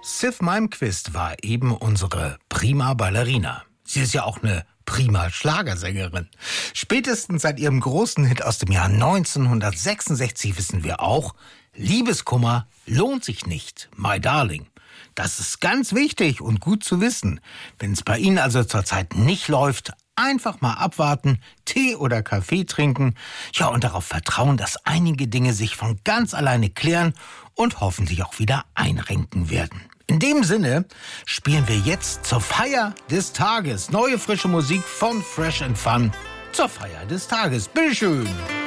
Sif Malmkvist war eben unsere prima Ballerina. Sie ist ja auch eine prima Schlagersängerin. Spätestens seit ihrem großen Hit aus dem Jahr 1966 wissen wir auch, Liebeskummer lohnt sich nicht, my darling. Das ist ganz wichtig und gut zu wissen. Wenn es bei Ihnen also zurzeit nicht läuft, einfach mal abwarten, Tee oder Kaffee trinken, ja, und darauf vertrauen, dass einige Dinge sich von ganz alleine klären und hoffentlich auch wieder einrenken werden. In dem Sinne spielen wir jetzt zur Feier des Tages neue frische Musik von Fresh and Fun zur Feier des Tages. Bitteschön!